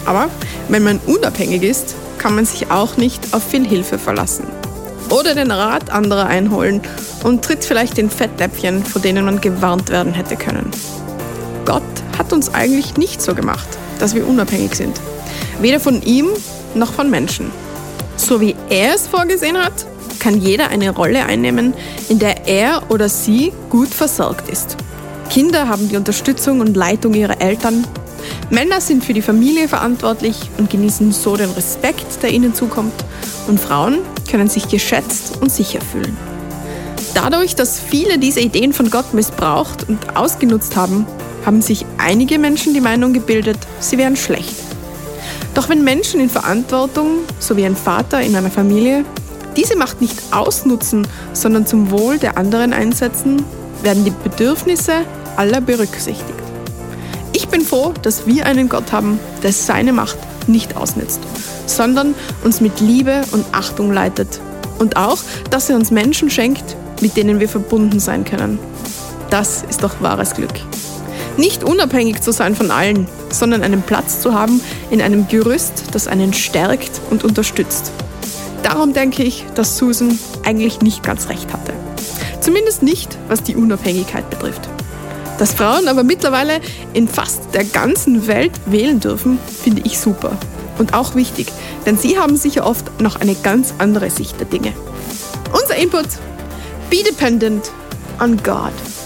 Aber wenn man unabhängig ist, kann man sich auch nicht auf viel Hilfe verlassen. Oder den Rat anderer einholen und tritt vielleicht in Fettnäpfchen, vor denen man gewarnt werden hätte können. Gott hat uns eigentlich nicht so gemacht, dass wir unabhängig sind. Weder von ihm noch von Menschen. So wie er es vorgesehen hat, kann jeder eine Rolle einnehmen, in der er oder sie gut versorgt ist. Kinder haben die Unterstützung und Leitung ihrer Eltern. Männer sind für die Familie verantwortlich und genießen so den Respekt, der ihnen zukommt. Und Frauen können sich geschätzt und sicher fühlen. Dadurch, dass viele diese Ideen von Gott missbraucht und ausgenutzt haben, haben sich einige Menschen die Meinung gebildet, sie wären schlecht. Doch wenn Menschen in Verantwortung, so wie ein Vater in einer Familie, diese Macht nicht ausnutzen, sondern zum Wohl der anderen einsetzen, werden die Bedürfnisse aller berücksichtigt. Ich bin froh, dass wir einen Gott haben, der seine Macht nicht ausnutzt, sondern uns mit Liebe und Achtung leitet. Und auch, dass er uns Menschen schenkt, mit denen wir verbunden sein können. Das ist doch wahres Glück. Nicht unabhängig zu sein von allen, sondern einen Platz zu haben in einem Gerüst, das einen stärkt und unterstützt. Darum denke ich, dass Susan eigentlich nicht ganz recht hatte. Zumindest nicht, was die Unabhängigkeit betrifft. Dass Frauen aber mittlerweile in fast der ganzen Welt wählen dürfen, finde ich super. Und auch wichtig, denn sie haben sicher oft noch eine ganz andere Sicht der Dinge. Unser Input: Be dependent on God.